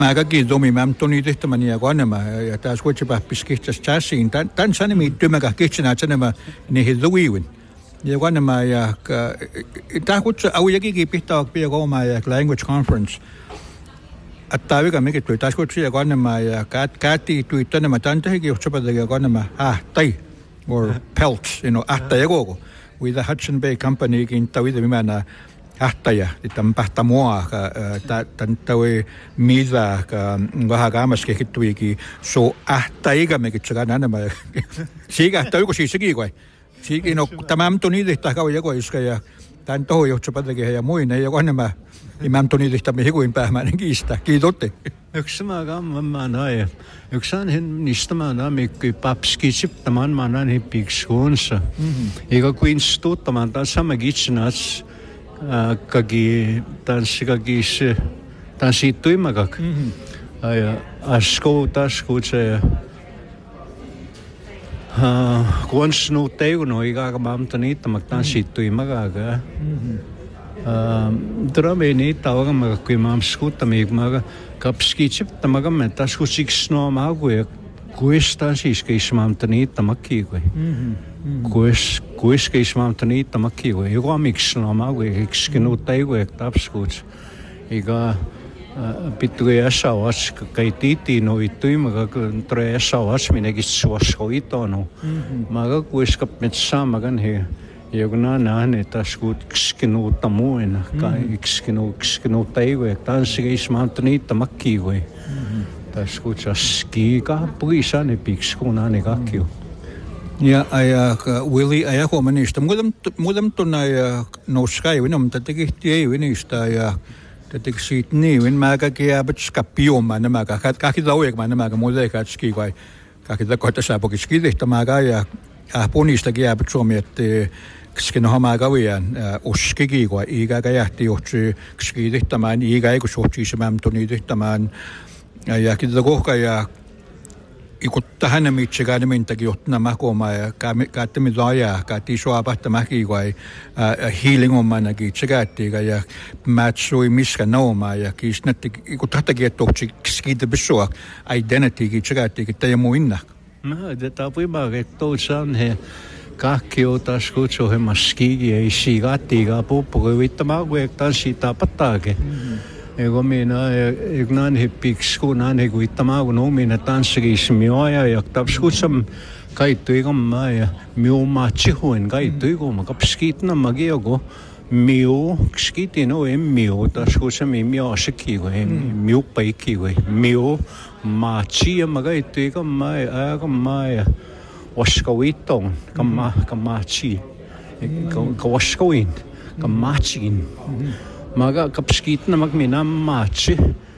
Mä kaikki tomi mä toni tehtämäni ja kanema ja taas kuitenkin piskihtäs täsiin. Tän sanemi tymäkä kitsenä sanema niihin luiwin. Ja kanema ja tää kutsu aujakin pitää pia koma ja language conference. Että aika mikä tuli taas kutsu ja kanema ja käti tuli tänne tän tehikin johtapatta ja kanema tai or pelts ja koko. With the Hudson Bay Company kin tawida mimana ahtaja tämän pähtä mua tämän tawi mitä vähän käämäskin hittuikin so ahtaja mikä se kan enemmän siitä taiko siis sekin kai siitä no tämä on niitä tahkaa joku iska ja tämän toho johtapattakin ja muinen ja enemmän imam toni tehtämme hikuin päämäinen kiistä kiitotte yksi mä näin yksi on niistä mä näin mikä papskitsip tämän mä näin hipiksuunsa eikä kuin stuuttamaan taas sama kitsenäs kaki tanssi tuimagak ja asko se kuonsnu teuno iga mamtani tamak tanssi tuimagak drameni tawagam kui mam skutami maga kapskichip tamagam taskusiksno magu kuista siis keismamtani tamakki kuis keismamtani tamakki joku miksno magu ikskinuttaigu tapskuts iga pittu jäsavas kai titi no ituimaga tre jäsavas minegi suoskoitonu maga kuiskap metsamagan he jogna nähne taskut ikskinuutta muina kai ikskinuttaigu tanskeismamtani tamakki taskucha skiga puisane pikskuna kakkiu. Ja Willie aja huomenista. Muuten tuonne nouskai vinom tätäkihti ei vinistä ja tätäkin siitä niin mä kaikki jäävät skapiomaan nämä kaikki lauekmaan nämä muuten eikä skigai kaikki takoita saapukin skidihtämään ja ponistakin jäävät suomi että skin hamaa kavian uskiki kun ikä jähti johti skidihtämään ikä ei kun sohti se mämtoni tehtämään ja kita kohka ja ikut tähän mitsikään mintäkin johtuna mäkoma ja käyttämään laajaa käytti suopahta mäki vai hiilingomanakin se käytti ja mätsui miska nauma ja kiisnetti ikut tätäkin että tohti skitä pessoa identitykin se käytti että ei muinna. Tätä puimaa toisaan he kaikki otas kutsu he maskigi ei sigatiga puppui vittamaan kuin siitä pataakin. Ego minä ignan hipikskuna ne kuittamaan no minä tanssiksi mioja ja tapskutsam kaittuikom mä ja mio machihuin kaittuikom kapskitna magiogo mio skitino en mio taskutsam mio sekiwe mio paikiwe mio machi magaittuikom mä ja waskawitong kamachi kawaskawin kamachin maga kapskitna magmina machi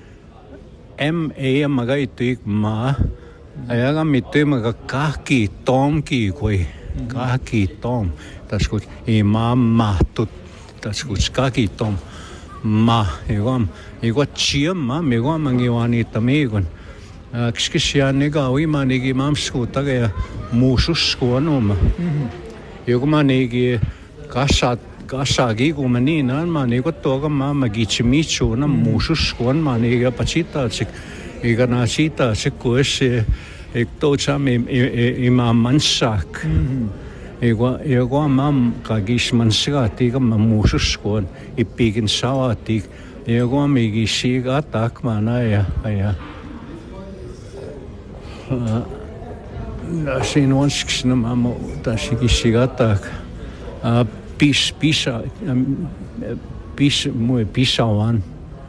ma maga ituik ma ayaga mitui maga kahki tomki koi kahki tom taskut imam mahtut taskut kahki tom ma ego chiam ma mego mangiwani tamigon kskisiani gawi manigi mamskuta ja muususkuanoma ego manigi kasagi kun niin mä niinku tuoka mä gitsimichu na muususkuan mä niinku pachita sik igana sita se kuesse ektochami imam mansak ego mam kagis manskati ka muususkuan ipigin sawati ego migi siga takmana ja sin onskisna mä tasiki sigatak pisawan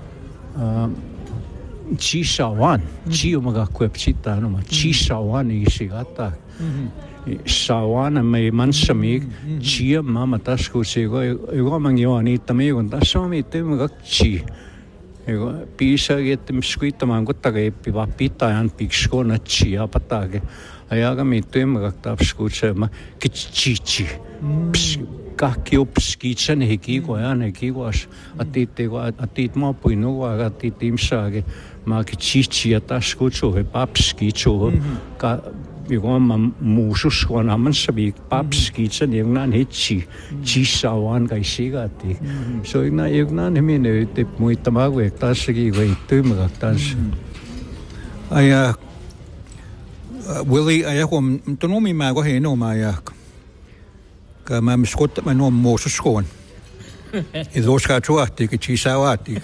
chisawan chiumaga kuepchita no chisawan isigata sawana me mansami chia mama tasku sego ego mangiwani tamigon tasami temaga chi ego pisa getem skuitaman gottaga epiva pitayan pikskona chia patage ayaga mitemaga tapskutsema kichichi kaikki opskitsen hekikojan hekikoas atit maapuinu atit imsaage maaki chichi ja taskutsu he papskitsu ka joku muusus kun ammansa viik papskitsen jengnan hetsi chisawan kai sigati so jengnan minne ytte muittamaa kuin tassakin kuin tyymmäk tans Ai Willie ai kom tonomi ma go he no ma ja ka ma skot ma no mo so skoon is os gaat zo ati ki chi sa ati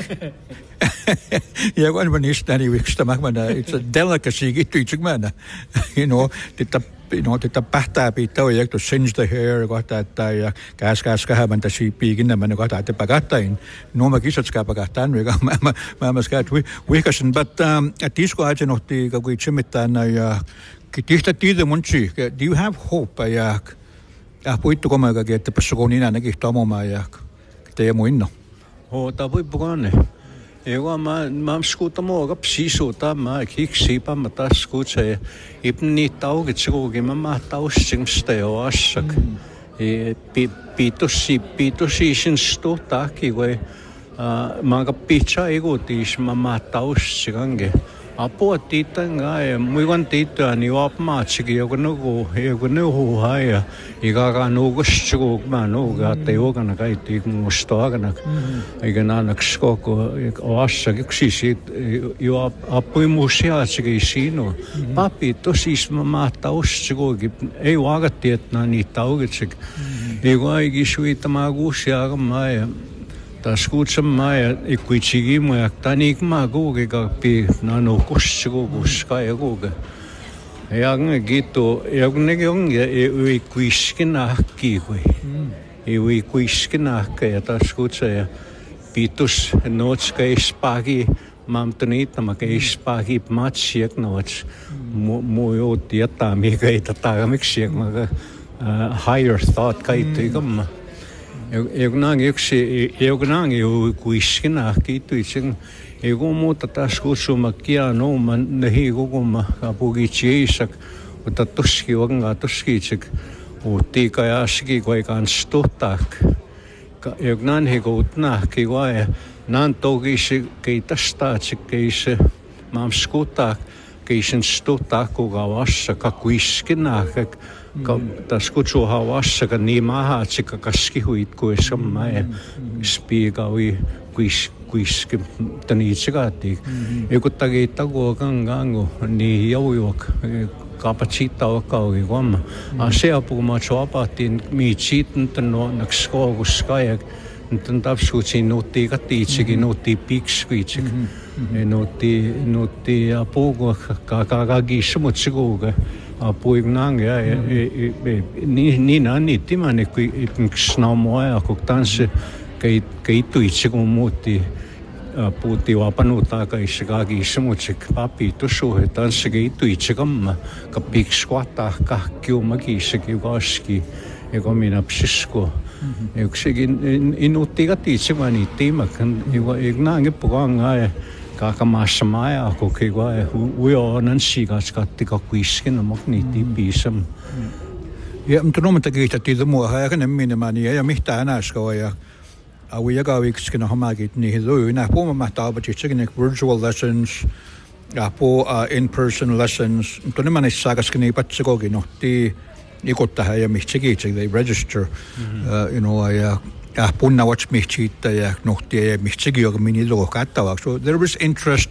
ja go man is dan ik sta mag man it's a delicacy git tu man you know the pahta bi to jak to singe the hair got that gas ka haben das sie biegen man got that bagatain no ma gisat ska bagatan we ma skat we kasen but at this go hat noch die go chimit dann ja gedichtet diese munchi do you have hope ja puittu koma ga että personina nagi tomo ma ja te mo inno ta pui pugane ego ma skuta mo ga psisuta ma kiksipa ma ta skutse ipni tauge tsugi ma taussim steo assak pitusi sin stota ki we ma ga picha ego tis ma taussigange apo tita nga muy wan tita ni op ma chigi ego no haya iga no gusto ma no ga teo ga na kai ti mo sto ga na iga na skoko o assa ki si io apo musia chigi sino papi to sis ma taus chigo gi e waga tet na ni tau gi chig ego igi suita ma gusia ga ma ta skutsam mai ikuichigi mo aktanik ma goge ga pi na no kusgo guska egoge yang gito yagne gyong e kuiskina ki koi e kuiskina ka ta skutsa pitus nots ka spagi mam tnit ma ka spagi matsiek nots mo yo tiata mi ka ta mik siek ma higher thought ka itigam Egnang eu kuiskina kitu ising ego mo tatasku sumakia no man nahi go ma apugi chisak utatuski wanga tuskicik uti kaya siki koi kan stotak egnan hego utna ki wae nan togi se ke tasta chikeise mam skutak ke sin stotak go gawassa ka kuiskina ka taskuchu hawassa ka ni maha chika kaski huit ko samma spiga wi kuisk tani chigati ekutagi tago gangango ni yawok kapacita ka wi gom ase apu ma chopa tin mi chitin tno naksko guskaya ntan tapskuchi noti ka tichigi noti pikskuichig noti apu ka gismuchigo apuignang ja ni nani timane kui snaumoa koktanse kai tuitsi muti puti wapanuta kai shigagi smuchik papi to shohe tanse kai tuitsi kam ka piksquata ka kyumagi shigi gaski ego mina psisko eksigi inutigati chimani timakan ego ignange puganga Kakamasmaya ko kigwa uyo nan siga skatti ka kuiskin magni tisam ja mtonom tagita tidmo ha kan minne mani ja mihta anasko ja awi ga wikskin hamagit ni hizo na po ma ta ba chicken virtual lessons po in person lessons mtonom mani saga skini patsko gi no ti ikotta ha ja mihchigi they register you know punna watch mich chita ja noch die mich chigio mini lo katta so there was interest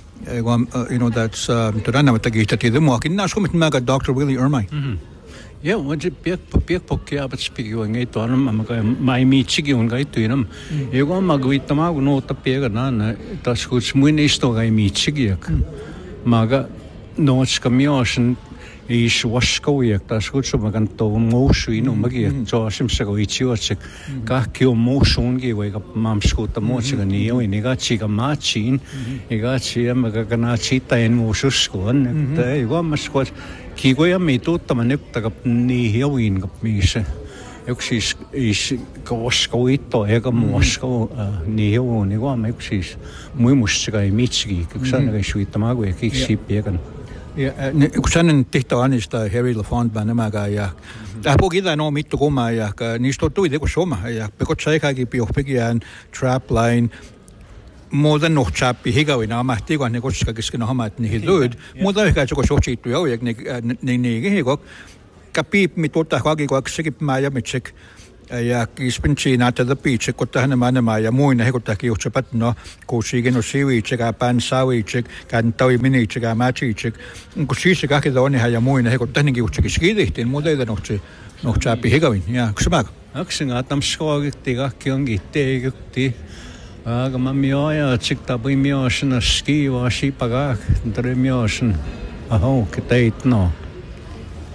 you know that's torana matagita ti demo kinna scho mit maga Dr. Willie Ermine ja und pek pokya bat spigio ngai to am mai mi chigio ngai tu nam ego magwi tama no ta pega na ta schuch muine sto ngai mi chigio maga no skamiosn is waskoiek ta schuch magan to mosu ino magi jo simsago ichiwachek ka kyo mosun gi we mam skuta mochga ni yo iniga chiga machin iga chia maga kana chita en mosuskon ta ego maskot ki go ya mito tamane ta ni hewin gap mise 역시 이 거스고 있도 애가 모스고 니요 니고 맥시 muy 무시가 미치기 그산가 슈이타마고 엑시 베간 ja kusanen tehtaanista Harry Lafont banamaga ja apogida no mitto koma ja nisto tuide ko soma ja pekotsaikagi piopegian trap line more than noch chappi higawina mahti ko ne koska kiskena hamat ni hidud muda ka ko sochitu ja ne higok kapip mitota hagi ko sikip maya mitchek ja kispinchiina tätä piitse kun tähän nämä ja muina he kun tähän kiuhtsapat no kuusikin on siviitsekä pänsaaviitsek kantoiminitsekä mätsiitsek kun siis kaikki on ja muina he kun tähän kiuhtsakin skidihtiin muuta ei nohtsaappi hikavin ja ksmak aksinga tam skoogti kaikki onkin teikti aga mä mioja tsikta pui mioshna skiva shipagak tre mioshn aho keteit no